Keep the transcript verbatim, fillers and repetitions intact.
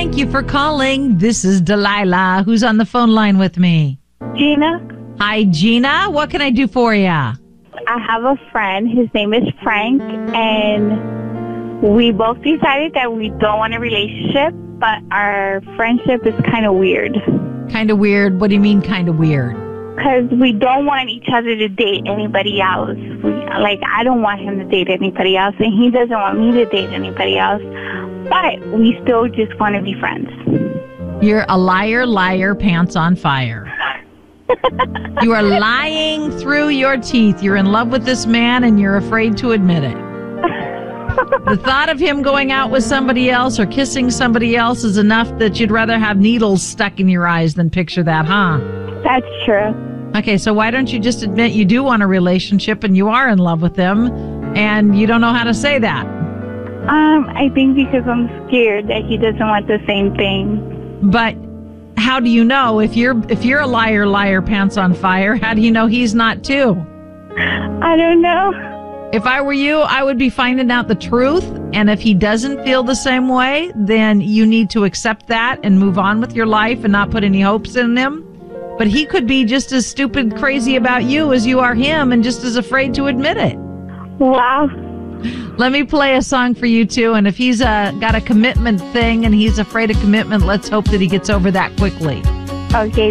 Thank you for calling. This is Delilah. Who's on the phone line with me? Gina. Hi, Gina. What can I do for you? I have a friend. His name is Frank, and we both decided that we don't want a relationship, but our friendship is kind of weird. Kind of weird? What do you mean kind of weird? Because we don't want each other to date anybody else. We, like, I don't want him to date anybody else, and he doesn't want me to date anybody else. But we still just want to be friends. You're a liar, liar, pants on fire. You are lying through your teeth. You're in love with this man, and you're afraid to admit it. The thought of him going out with somebody else or kissing somebody else is enough that you'd rather have needles stuck in your eyes than picture that, huh? That's true. Okay, so why don't you just admit you do want a relationship and you are in love with him and you don't know how to say that? Um, I think because I'm scared that he doesn't want the same thing. But how do you know if you're if you're a liar, liar, pants on fire? How do you know he's not too? I don't know. If I were you, I would be finding out the truth. And if he doesn't feel the same way, then you need to accept that and move on with your life and not put any hopes in him. But he could be just as stupid crazy about you as you are him and just as afraid to admit it. Wow. Let me play a song for you, too. And if he's uh, got a commitment thing and he's afraid of commitment, let's hope that he gets over that quickly. Okay,